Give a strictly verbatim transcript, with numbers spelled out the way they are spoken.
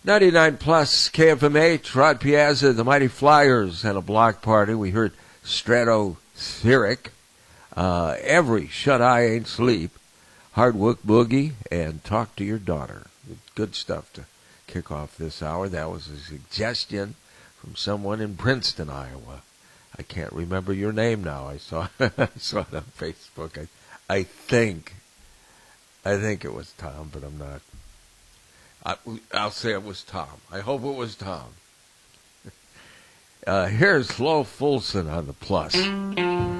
ninety-nine plus K F M H, Rod Piazza, the Mighty Flyers, and a block party. We heard Stratospheric, uh, Every Shut Eye Ain't Sleep, Hardwood Boogie, and Talk to Your Daughter. Good stuff to kick off this hour. That was a suggestion from someone in Princeton, Iowa. I can't remember your name now. I saw I saw it on Facebook. I, I think, I think it was Tom, but I'm not. I, I'll say it was Tom. I hope it was Tom. Uh, here's Flo Fulson on the Plus.